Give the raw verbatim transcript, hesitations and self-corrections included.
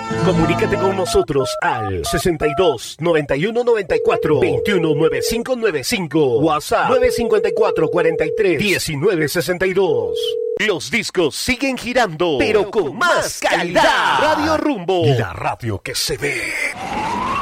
Comunícate con nosotros al sesenta y dos, noventa y uno, noventa y cuatro, veintiuno, noventa y cinco noventa y cinco. WhatsApp nueve cinco cuatro, cuarenta y tres, diecinueve sesenta y dos. Los discos siguen girando, pero con más calidad. Radio Rumbo, la radio que se ve.